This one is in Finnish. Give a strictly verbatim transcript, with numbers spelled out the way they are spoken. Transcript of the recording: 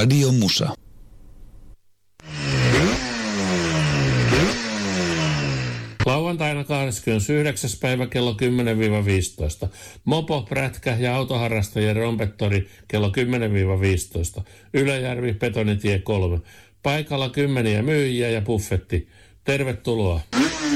Radio Musa. Lauantaina kahdeskymmenesyhdeksäs päivä kello kymmenen viisitoista. Mopo, prätkä ja autoharrastajien rompettori kello kymmenen viisitoista. Ylöjärvi, Betonitie kolme. Paikalla kymmeniä myyjiä ja buffetti. Tervetuloa.